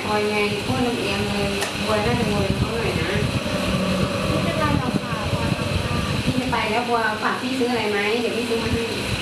อยไงโคตรลำเอียงเลยบัวน่าจะโวยเขาหน่อยนะไม่เป็นไรหรอกค่ะพอทำได้พี่จะไปแล้วบัวฝากพี่ซื้ออะไรไหมเดี๋ยวพี่ซื้อมาให้